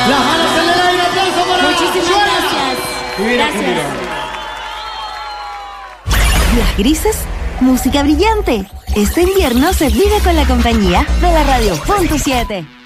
Las manos en el aire, aplauso para Muchísimas gracias. Gracias. Días grises, música brillante. Este invierno se vive con la compañía de la Radio Punto 7.